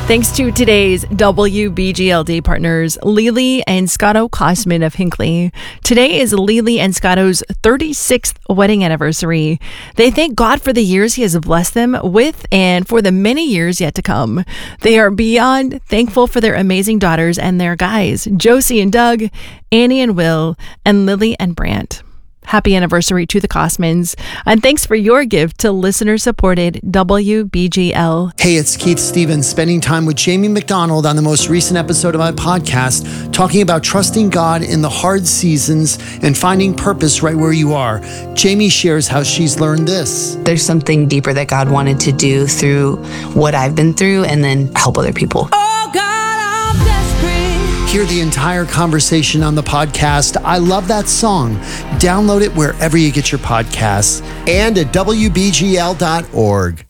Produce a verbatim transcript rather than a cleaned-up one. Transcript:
Thanks to today's W B G L D partners, Lily and Scotto Kosman of Hinckley. Today is Lily and Scotto's thirty-sixth wedding anniversary. They thank God for the years he has blessed them with and for the many years yet to come. They are beyond thankful for their amazing daughters and their guys, Josie and Doug, Annie and Will, and Lily and Brant. Happy anniversary to the Kosmans, and thanks for your gift to listener-supported W B G L. Hey, it's Keith Stevens, spending time with Jamie McDonald on the most recent episode of my podcast, talking about trusting God in the hard seasons and finding purpose right where you are. Jamie shares how she's learned this. There's something deeper that God wanted to do through what I've been through and then help other people. Oh God, I'm desperate. Hear the entire conversation on the podcast. I love that song. Download it wherever you get your podcasts and at W B G L dot org.